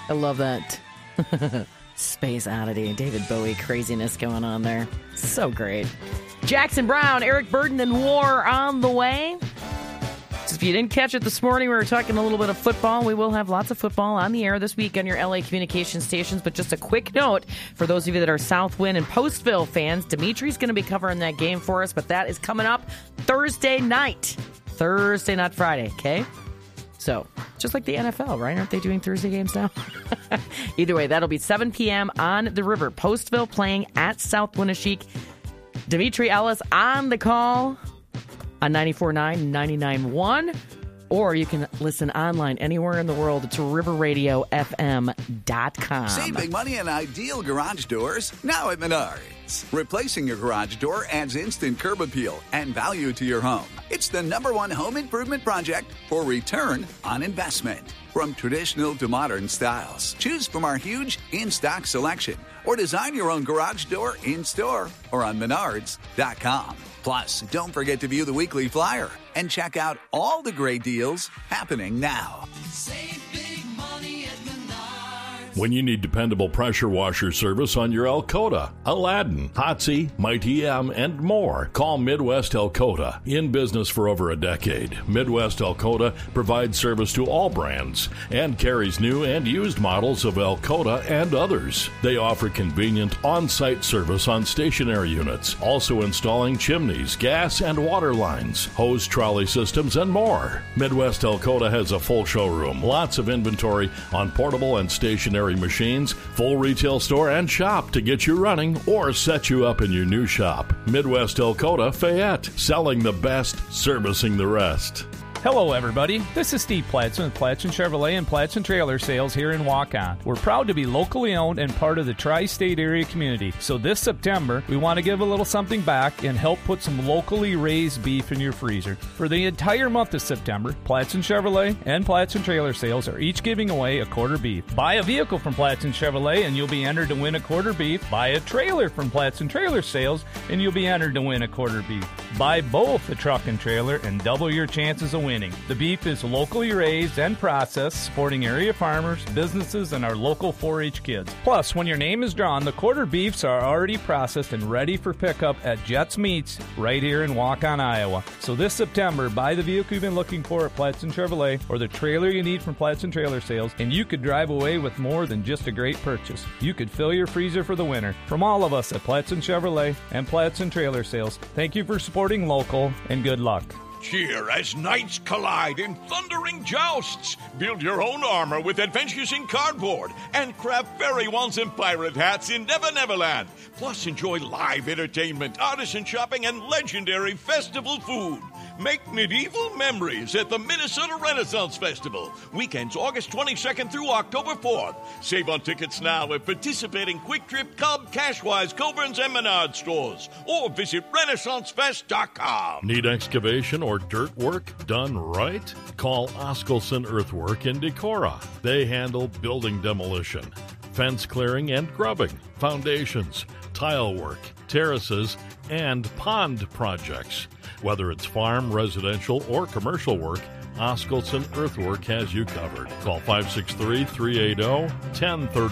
I love that. Space Oddity, David Bowie craziness going on there. So great. Jackson Brown, Eric Burden, and War on the way. So if you didn't catch it this morning, we were talking a little bit of football. We will have lots of football on the air this week on your LA communication stations. But just a quick note for those of you that are Southwind and Postville fans, Dimitri's going to be covering that game for us. But that is coming up Thursday night. Thursday, not Friday, okay? So, just like the NFL, right? Aren't they doing Thursday games now? Either way, that'll be 7 p.m. on the river. Postville playing at South Winneshiek. Dimitri Ellis on the call on 94.9, 99.1. Or you can listen online anywhere in the world. It's riverradiofm.com. Save big money on ideal garage doors now at Menards. Replacing your garage door adds instant curb appeal and value to your home. It's the #1 home improvement project for return on investment. From traditional to modern styles, choose from our huge in-stock selection or design your own garage door in-store or on Menards.com. Plus, don't forget to view the weekly flyer and check out all the great deals happening now. Save big money at Menards. When you need dependable pressure washer service on your Elkota, Aladdin, Hotsy, Mighty M, and more, call Midwest Elkota. In business for over a decade, Midwest Elkota provides service to all brands and carries new and used models of Elkota and others. They offer convenient on-site service on stationary units, also installing chimneys, gas and water lines, hose trolley systems, and more. Midwest Elkota has a full showroom, lots of inventory on portable and stationary machines, full retail store and shop to get you running or set you up in your new shop. Midwest Elkota, Fayette, selling the best, servicing the rest. Hello, everybody. This is Steve Platson with Platson Chevrolet and Platson Trailer Sales here in Waukon. We're proud to be locally owned and part of the tri-state area community. So this September, we want to give a little something back and help put some locally raised beef in your freezer. For the entire month of September, Platson Chevrolet and Platson Trailer Sales are each giving away a quarter beef. Buy a vehicle from Platson Chevrolet and you'll be entered to win a quarter beef. Buy a trailer from Platson Trailer Sales and you'll be entered to win a quarter beef. Buy both a truck and trailer and double your chances of winning. The beef is locally raised and processed, supporting area farmers, businesses, and our local 4-H kids. Plus, when your name is drawn, the quarter beefs are already processed and ready for pickup at Jets Meats right here in Waukon, Iowa. So this September, buy the vehicle you've been looking for at Platson Chevrolet or the trailer you need from Platson Trailer Sales, and you could drive away with more than just a great purchase. You could fill your freezer for the winter. From all of us at Platson Chevrolet and Platson Trailer Sales, thank you for supporting local, and good luck. Cheer as knights collide in thundering jousts. Build your own armor with adventures in cardboard and craft fairy wands and pirate hats in Never Neverland. Plus, enjoy live entertainment, artisan shopping, and legendary festival food. Make medieval memories at the Minnesota Renaissance Festival. Weekends August 22nd through October 4th. Save on tickets now at participating Quick Trip, Cub, Cashwise, Coburn's, and Menard stores. Or visit RenaissanceFest.com. Need excavation or dirt work done right? Call Oskelson Earthwork in Decorah. They handle building demolition, fence clearing and grubbing, foundations, tile work, terraces, and pond projects. Whether it's farm, residential, or commercial work, Oskelson Earthwork has you covered. Call 563-380-1030.